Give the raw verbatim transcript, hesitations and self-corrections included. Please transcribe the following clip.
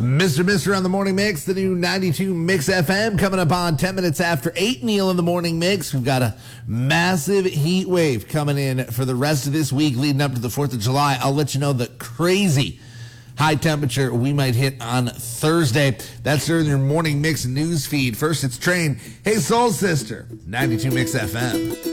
Mister Mister on the Morning Mix, the new ninety-two Mix F M coming up on ten minutes after eight. Neil in the Morning Mix. We've got a massive heat wave coming in for the rest of this week leading up to the fourth of July. I'll let you know the crazy high temperature we might hit on Thursday. That's during your Morning Mix news feed. First, it's Train. Hey, Soul Sister, ninety-two Mix F M.